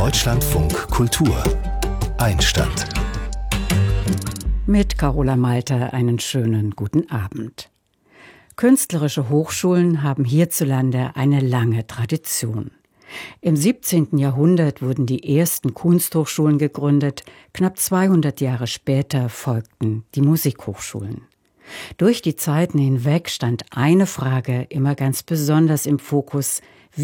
Deutschlandfunk Kultur Einstand. Mit Carola Malter einen schönen guten Abend. Künstlerische Hochschulen haben hierzulande eine lange Tradition. Im 17. Jahrhundert wurden die ersten Kunsthochschulen gegründet, knapp 200 Jahre später folgten die Musikhochschulen. Durch die Zeiten hinweg stand eine Frage immer ganz besonders im Fokus,